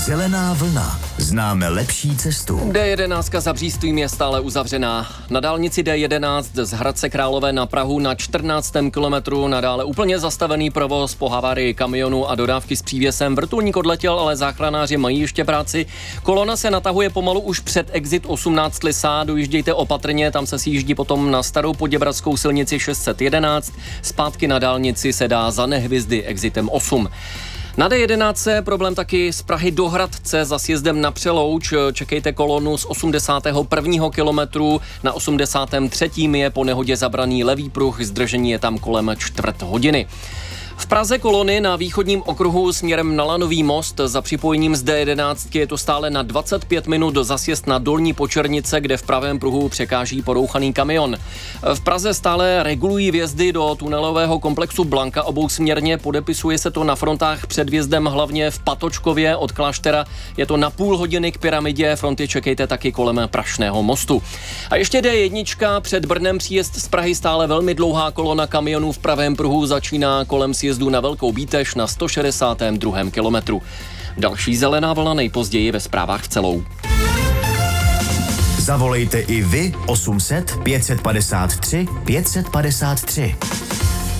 Zelená vlna. Známe lepší cestu. D11 za Břístvím je stále uzavřená. Na dálnici D11 z Hradce Králové na Prahu na 14. kilometru nadále úplně zastavený provoz po havárii kamionu a dodávky s přívěsem. Vrtulník odletěl, ale záchranáři mají ještě práci. Kolona se natahuje pomalu už před exit 18 Lysá. Dojíždějte opatrně, tam se sjíždí potom na starou poděbradskou silnici 611. Zpátky na dálnici se dá za Nehvězdy exitem 8. Na D11 problém taky z Prahy do Hradce za sjezdem na Přelouč. Čekejte kolonu z 81. kilometru. Na 83. je po nehodě zabraný levý pruh, zdržení je tam kolem čtvrt hodiny. V Praze kolony na východním okruhu směrem na Lanový most za připojením z D11 je to stále na 25 minut za sjezd na Dolní Počernice, kde v pravém pruhu překáží porouchaný kamion. V Praze stále regulují vjezdy do tunelového komplexu Blanka obousměrně, podepisuje se to na frontách před vjezdem hlavně v Patočkově od Kláštera. Je to na půl hodiny k Pyramidě, fronty čekejte taky kolem Prašného mostu. A ještě D1 před Brnem příjezd z Prahy stále velmi dlouhá kolona kamionů v pravém pruhu začíná kolem sjezdu na Velkou Bítež na 162. kilometru. Další zelená vlna nejpozději ve zprávách v celou. Zavolejte i vy 800 553 553.